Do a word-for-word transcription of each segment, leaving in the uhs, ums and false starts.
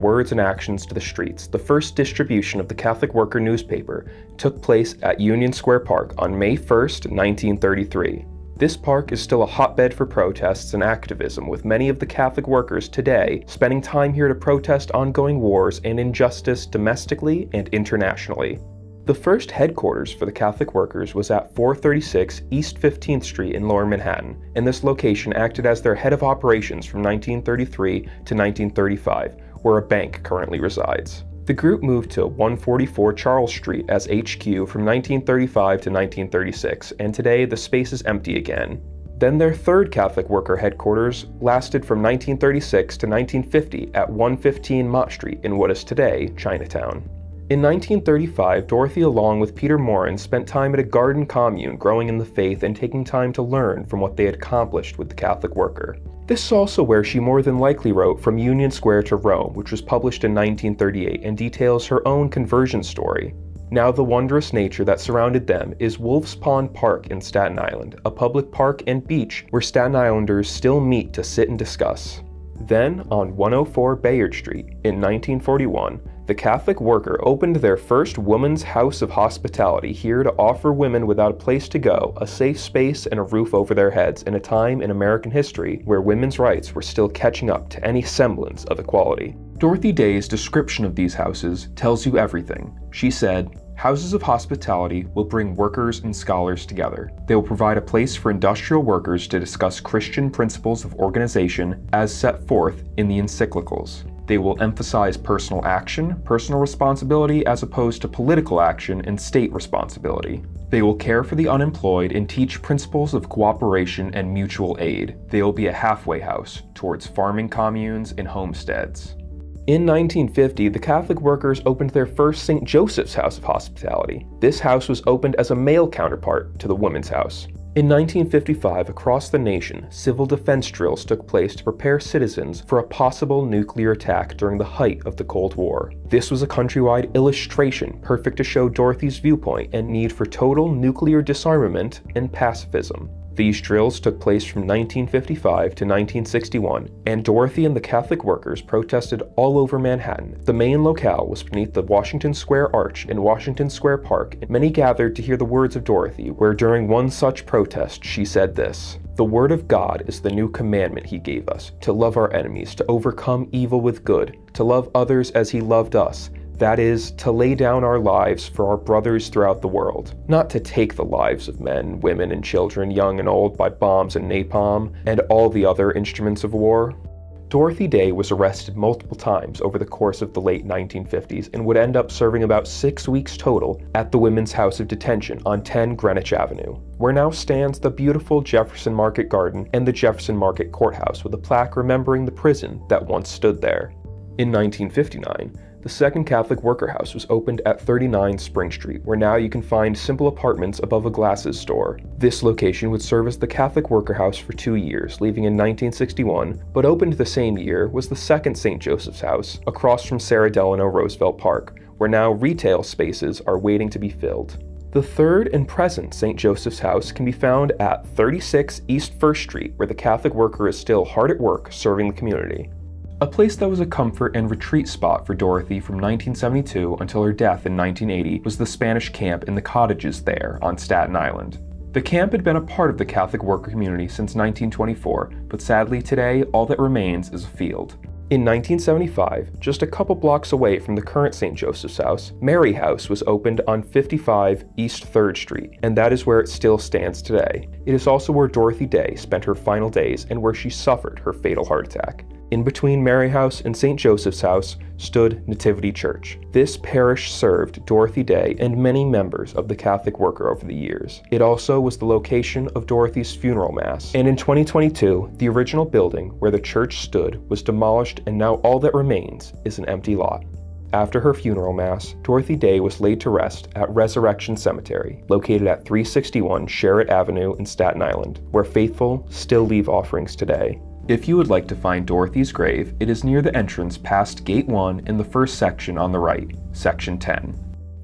words and actions to the streets, the first distribution of the Catholic Worker newspaper took place at Union Square Park on May first, nineteen thirty-three. This park is still a hotbed for protests and activism, with many of the Catholic workers today spending time here to protest ongoing wars and injustice domestically and internationally. The first headquarters for the Catholic workers was at four thirty-six East fifteenth Street in Lower Manhattan, and this location acted as their head of operations from nineteen thirty-three to nineteen thirty-five, where a bank currently resides. The group moved to one forty-four Charles Street as H Q from nineteen thirty-five to nineteen thirty-six, and today the space is empty again. Then their third Catholic worker headquarters lasted from nineteen thirty-six to nineteen fifty at one fifteen Mott Street in what is today Chinatown. In nineteen thirty-five, Dorothy along with Peter Morin spent time at a garden commune growing in the faith and taking time to learn from what they had accomplished with the Catholic worker. This is also where she more than likely wrote From Union Square to Rome, which was published in nineteen thirty-eight and details her own conversion story. Now the wondrous nature that surrounded them is Wolf's Pond Park in Staten Island, a public park and beach where Staten Islanders still meet to sit and discuss. Then, on one oh four Bayard Street, in nineteen forty-one, the Catholic Worker opened their first Woman's House of Hospitality here to offer women without a place to go a safe space and a roof over their heads in a time in American history where women's rights were still catching up to any semblance of equality. Dorothy Day's description of these houses tells you everything. She said, "Houses of hospitality will bring workers and scholars together. They will provide a place for industrial workers to discuss Christian principles of organization as set forth in the encyclicals. They will emphasize personal action, personal responsibility as opposed to political action and state responsibility. They will care for the unemployed and teach principles of cooperation and mutual aid. They will be a halfway house towards farming communes and homesteads." In nineteen fifty, the Catholic workers opened their first Saint Joseph's House of Hospitality. This house was opened as a male counterpart to the Women's House. In nineteen fifty-five, across the nation, civil defense drills took place to prepare citizens for a possible nuclear attack during the height of the Cold War. This was a countrywide illustration perfect to show Dorothy's viewpoint and need for total nuclear disarmament and pacifism. These drills took place from nineteen fifty-five to nineteen sixty-one, and Dorothy and the Catholic workers protested all over Manhattan. The main locale was beneath the Washington Square Arch in Washington Square Park, and many gathered to hear the words of Dorothy, where during one such protest she said this, "The word of God is the new commandment he gave us, to love our enemies, to overcome evil with good, to love others as he loved us. That is, to lay down our lives for our brothers throughout the world. Not to take the lives of men, women, and children, young and old, by bombs and napalm, and all the other instruments of war." Dorothy Day was arrested multiple times over the course of the late nineteen fifties and would end up serving about six weeks total at the Women's House of Detention on ten Greenwich Avenue, where now stands the beautiful Jefferson Market Garden and the Jefferson Market Courthouse with a plaque remembering the prison that once stood there. In nineteen fifty-nine, the second Catholic Worker House was opened at thirty-nine Spring Street, where now you can find simple apartments above a glasses store. This location would serve as the Catholic Worker House for two years, leaving in nineteen sixty-one, but opened the same year was the second Saint Joseph's House, across from Sarah Delano Roosevelt Park, where now retail spaces are waiting to be filled. The third and present Saint Joseph's House can be found at thirty-six East First Street, where the Catholic Worker is still hard at work serving the community. A place that was a comfort and retreat spot for Dorothy from nineteen seventy-two until her death in nineteen eighty was the Spanish camp in the cottages there on Staten Island. The camp had been a part of the Catholic worker community since nineteen twenty-four, but sadly today all that remains is a field. In nineteen seventy-five, just a couple blocks away from the current Saint Joseph's House, Mary House was opened on fifty-five East third Street, and that is where it still stands today. It is also where Dorothy Day spent her final days and where she suffered her fatal heart attack. In between Mary House and Saint Joseph's House stood Nativity Church. This parish served Dorothy Day and many members of the Catholic Worker over the years. It also was the location of Dorothy's funeral mass. And in twenty twenty-two, the original building where the church stood was demolished, and now all that remains is an empty lot. After her funeral mass, Dorothy Day was laid to rest at Resurrection Cemetery, located at three sixty-one Sherritt Avenue in Staten Island, where faithful still leave offerings today. If you would like to find Dorothy's grave, it is near the entrance past Gate one in the first section on the right, Section ten.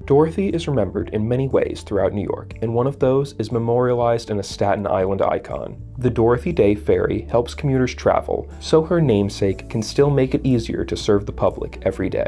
Dorothy is remembered in many ways throughout New York, and one of those is memorialized in a Staten Island icon. The Dorothy Day Ferry helps commuters travel, so her namesake can still make it easier to serve the public every day.